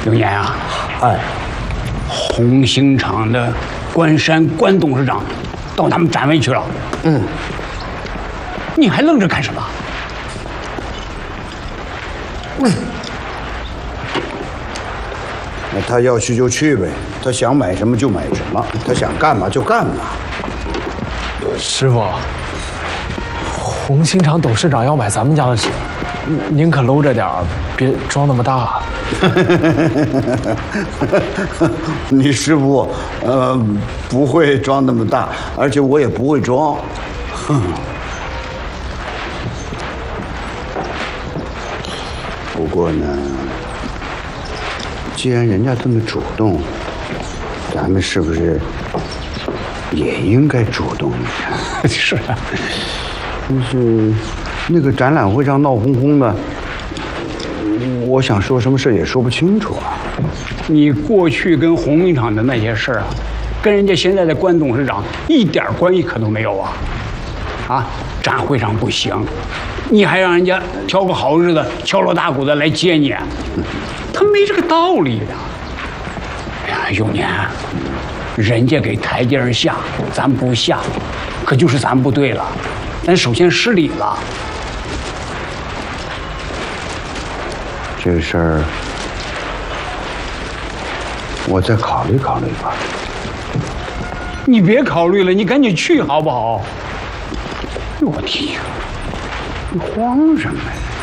永年啊， 哎， 红星厂的关山关董事长到他们展位去了。 嗯， 你还愣着干什么？ 那他要去就去呗，他想买什么就买什么，他想干嘛就干嘛。 师傅，红星厂董事长要买咱们家的车，您可搂着点儿，别装那么大。 你师傅，不会装那么大，而且我也不会装。哼。不过呢，既然人家这么主动，咱们是不是也应该主动一下？ 是啊， 就是那个展览会上闹哄哄的，我想说什么事也说不清楚啊。 你过去跟红星厂的那些事儿啊，跟人家现在的关董事长一点关系可都没有啊！啊，展会上不行，你还让人家挑个好日子敲锣打鼓的来接你，他没这个道理的。哎呀，永年，人家给台阶上下，咱不下，可就是咱不对了，咱首先失礼了。 这个事儿，我再考虑考虑吧。 你别考虑了，你赶紧去好不好？我天呀，你慌什么呀？